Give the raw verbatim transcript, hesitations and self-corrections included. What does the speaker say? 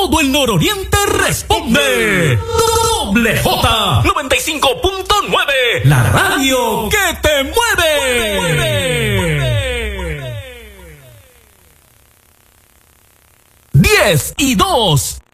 todo el nororiente responde. Doble J noventa y cinco punto nueve, la radio que te mueve. mueve. diez y dos.